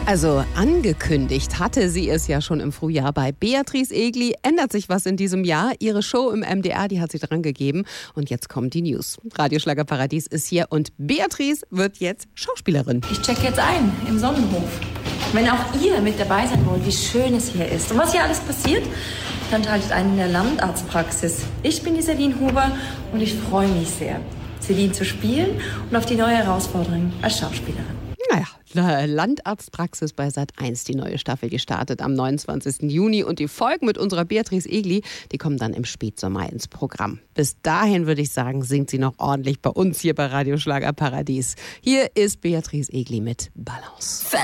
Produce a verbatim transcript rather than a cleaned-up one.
Also angekündigt hatte sie es ja schon im Frühjahr. Bei Beatrice Egli ändert sich was in diesem Jahr. Ihre Show im M D R, die hat sie dran gegeben. Und jetzt kommen die News. Radioschlager Paradies ist hier und Beatrice wird jetzt Schauspielerin. Ich check jetzt ein im Sonnenhof. Wenn auch ihr mit dabei sein wollt, wie schön es hier ist und was hier alles passiert, dann schaltet ein in der Landarztpraxis. Ich bin die Celine Huber und ich freue mich sehr, Celine zu spielen und auf die neue Herausforderung als Schauspielerin. Naja, Landarztpraxis bei Sat eins, die neue Staffel, die startet am neunundzwanzigsten Juni und die Folgen mit unserer Beatrice Egli, die kommen dann im Spätsommer ins Programm. Bis dahin würde ich sagen, singt sie noch ordentlich bei uns hier bei Radioschlager Paradies. Hier ist Beatrice Egli mit Balance.